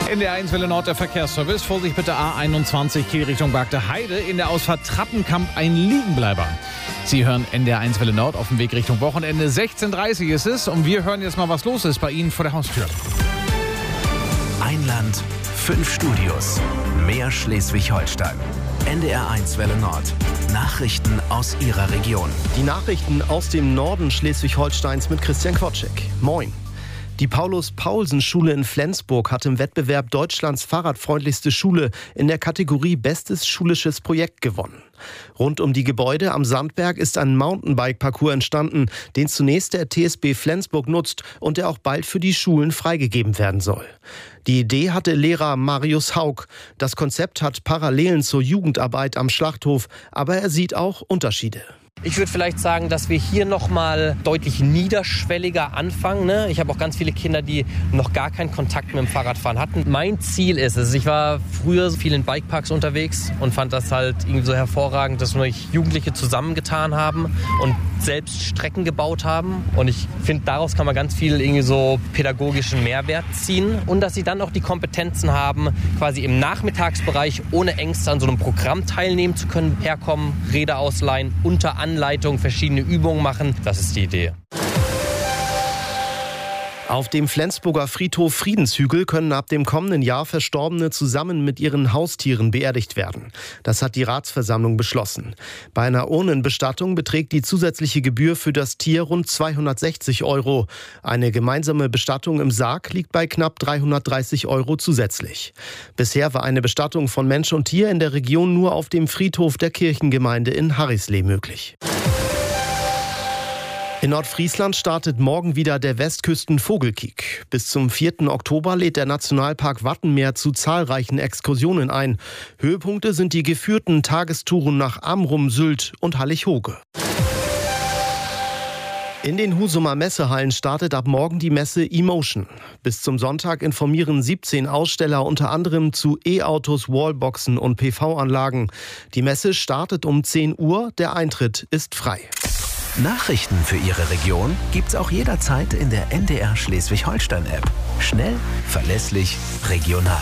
In der 1 Welle Nord der Verkehrsservice. Vorsicht bitte A21 Kiel Richtung Bagde Heide. In der Ausfahrt Trappenkamp ein Liegenbleiber. Sie hören NDR 1 Welle Nord auf dem Weg Richtung Wochenende. 16:30 ist es und wir hören jetzt mal, was los ist bei Ihnen vor der Haustür. Ein Land, 5 Studios, mehr Schleswig-Holstein. NDR 1 Welle Nord. Nachrichten aus Ihrer Region. Die Nachrichten aus dem Norden Schleswig-Holsteins mit Christian Quatschek. Moin. Die Paulus-Paulsen-Schule in Flensburg hat im Wettbewerb Deutschlands fahrradfreundlichste Schule in der Kategorie Bestes schulisches Projekt gewonnen. Rund um die Gebäude am Sandberg ist ein Mountainbike-Parcours entstanden, den zunächst der TSB Flensburg nutzt und der auch bald für die Schulen freigegeben werden soll. Die Idee hatte Lehrer Marius Haug. Das Konzept hat Parallelen zur Jugendarbeit am Schlachthof, aber er sieht auch Unterschiede. Ich würde vielleicht sagen, dass wir hier nochmal deutlich niederschwelliger anfangen. Ich habe auch ganz viele Kinder, die noch gar keinen Kontakt mit dem Fahrradfahren hatten. Mein Ziel ist es, ich war früher viel in Bikeparks unterwegs und fand das halt irgendwie so hervorragend, dass wir Jugendliche zusammengetan haben und selbst Strecken gebaut haben. Und ich finde, daraus kann man ganz viel irgendwie so pädagogischen Mehrwert ziehen. Und dass sie dann auch die Kompetenzen haben, quasi im Nachmittagsbereich ohne Ängste an so einem Programm teilnehmen zu können, herkommen, Räder ausleihen, unter Anleitung verschiedene Übungen machen. Das ist die Idee. Auf dem Flensburger Friedhof Friedenshügel können ab dem kommenden Jahr Verstorbene zusammen mit ihren Haustieren beerdigt werden. Das hat die Ratsversammlung beschlossen. Bei einer Urnenbestattung beträgt die zusätzliche Gebühr für das Tier rund 260 €. Eine gemeinsame Bestattung im Sarg liegt bei knapp 330 € zusätzlich. Bisher war eine Bestattung von Mensch und Tier in der Region nur auf dem Friedhof der Kirchengemeinde in Harrislee möglich. In Nordfriesland startet morgen wieder der Westküsten-Vogelkiek. Bis zum 4. Oktober lädt der Nationalpark Wattenmeer zu zahlreichen Exkursionen ein. Höhepunkte sind die geführten Tagestouren nach Amrum, Sylt und Hallig-Hoge. In den Husumer Messehallen startet ab morgen die Messe eMotion. Bis zum Sonntag informieren 17 Aussteller unter anderem zu E-Autos, Wallboxen und PV-Anlagen. Die Messe startet um 10 Uhr, der Eintritt ist frei. Nachrichten für Ihre Region gibt's auch jederzeit in der NDR Schleswig-Holstein-App. Schnell, verlässlich, regional.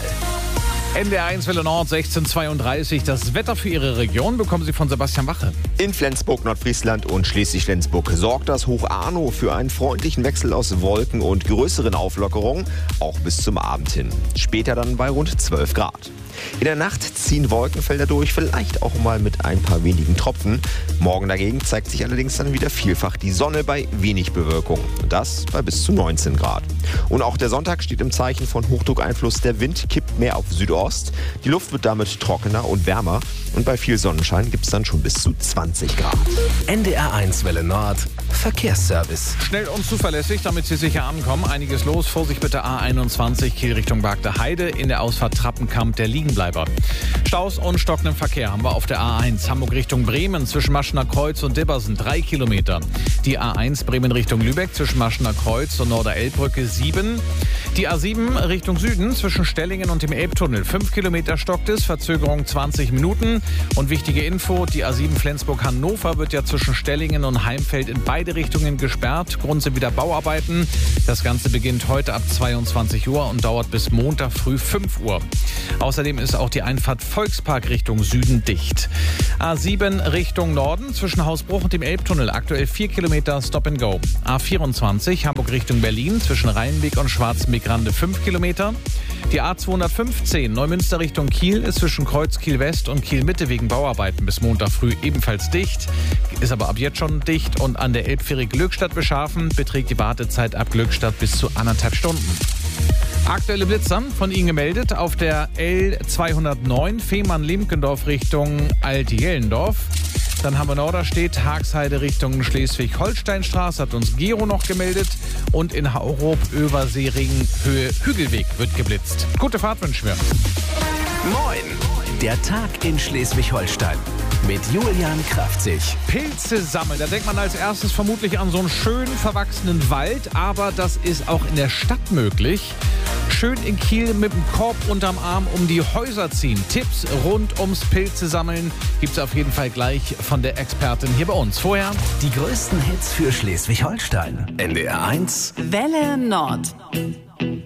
NDR 1 Welle Nord 16:32. Das Wetter für Ihre Region bekommen Sie von Sebastian Wache. In Flensburg, Nordfriesland und Schleswig-Flensburg sorgt das Hoch Arno für einen freundlichen Wechsel aus Wolken und größeren Auflockerungen, auch bis zum Abend hin. Später dann bei rund 12 Grad. In der Nacht ziehen Wolkenfelder durch, vielleicht auch mal mit ein paar wenigen Tropfen. Morgen dagegen zeigt sich allerdings dann wieder vielfach die Sonne bei wenig Bewölkung. Das bei bis zu 19 Grad. Und auch der Sonntag steht im Zeichen von Hochdruckeinfluss. Der Wind kippt mehr auf Südost. Die Luft wird damit trockener und wärmer. Und bei viel Sonnenschein gibt es dann schon bis zu 20 Grad. NDR 1 Welle Nord. Verkehrsservice. Schnell und zuverlässig, damit Sie sicher ankommen. Einiges los. Vorsicht bitte A21 Kiel Richtung Bagde Heide. In der Ausfahrt Trappenkamp der Liegenbleiber. Staus und stockenden Verkehr haben wir auf der A1 Hamburg Richtung Bremen zwischen Maschener Kreuz und Dibbersen 3 Kilometer. Die A1 Bremen Richtung Lübeck zwischen Maschener Kreuz und Norderelbbrücke 7. Die A7 Richtung Süden zwischen Stellingen und dem Elbtunnel 5 Kilometer stockt es, Verzögerung 20 Minuten. Und wichtige Info, die A7 Flensburg-Hannover wird ja zwischen Stellingen und Heimfeld in beide Richtungen gesperrt. Grund sind wieder Bauarbeiten. Das Ganze beginnt heute ab 22 Uhr und dauert bis Montag früh 5 Uhr. Außerdem ist auch die Einfahrt Volkspark Richtung Süden dicht. A7 Richtung Norden zwischen Hausbruch und dem Elbtunnel aktuell 4 Kilometer Stop and Go. A24 Hamburg Richtung Berlin zwischen Rheinweg und Schwarzenbegrande 5 Kilometer. Die A215 Neumünster Richtung Kiel ist zwischen Kreuz Kiel West und Kiel Mitte wegen Bauarbeiten bis Montag früh ebenfalls dicht. Ist aber ab jetzt schon dicht und an der Elbfähre Glückstadt-Beschafen beträgt die Wartezeit ab Glückstadt bis zu 1,5 Stunden. Aktuelle Blitzer von Ihnen gemeldet auf der L209 Fehmarn-Limkendorf Richtung Alt-Jellendorf. Dann haben wir Norderstedt, Haagsheide Richtung Schleswig-Holstein-Straße, hat uns Gero noch gemeldet. Und in Haurup, Översee-Ring, Höhe Hügelweg wird geblitzt. Gute Fahrt wünschen wir. Moin! Der Tag in Schleswig-Holstein mit Julian Kraftzig. Pilze sammeln, da denkt man als erstes vermutlich an so einen schön verwachsenen Wald, aber das ist auch in der Stadt möglich. Schön in Kiel mit dem Korb unterm Arm um die Häuser ziehen. Tipps rund ums Pilze sammeln gibt's auf jeden Fall gleich von der Expertin hier bei uns. Vorher Die größten Hits für Schleswig-Holstein. NDR 1 Welle Nord.